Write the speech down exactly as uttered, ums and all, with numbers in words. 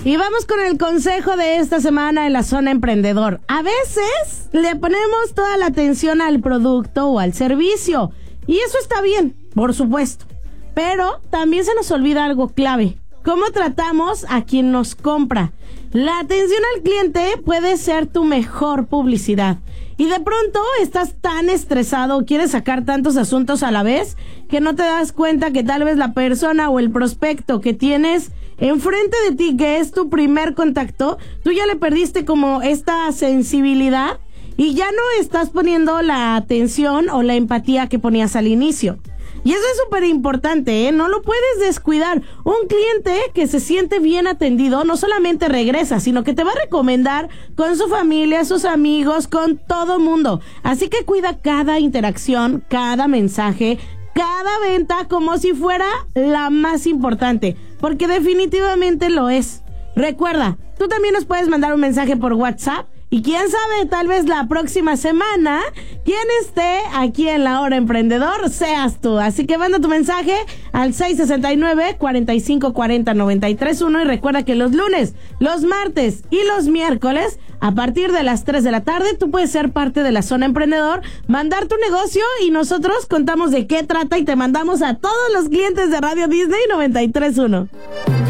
Y vamos con el consejo de esta semana en la zona emprendedor. A veces le ponemos toda la atención al producto o al servicio. Y eso está bien, por supuesto. Pero también se nos olvida algo clave. ¿Cómo tratamos a quien nos compra? La atención al cliente puede ser tu mejor publicidad. Y de pronto estás tan estresado o quieres sacar tantos asuntos a la vez que no te das cuenta que tal vez la persona o el prospecto que tienes enfrente de ti, que es tu primer contacto, tú ya le perdiste como esta sensibilidad y ya no estás poniendo la atención o la empatía que ponías al inicio. Y eso es súper importante, ¿eh? No lo puedes descuidar. Un cliente que se siente bien atendido no solamente regresa, sino que te va a recomendar con su familia, sus amigos, con todo mundo. Así que cuida cada interacción, cada mensaje, cada venta como si fuera la más importante, porque definitivamente lo es. Recuerda, tú también nos puedes mandar un mensaje por WhatsApp. Y quién sabe, tal vez la próxima semana, quien esté aquí en La Hora Emprendedor seas tú. Así que manda tu mensaje al seis seis nueve, cuatro cinco cuatro cero, nueve tres uno y recuerda que los lunes, los martes y los miércoles, a partir de las tres de la tarde, tú puedes ser parte de la Zona Emprendedor, mandar tu negocio y nosotros contamos de qué trata y te mandamos a todos los clientes de Radio Disney noventa y tres punto uno.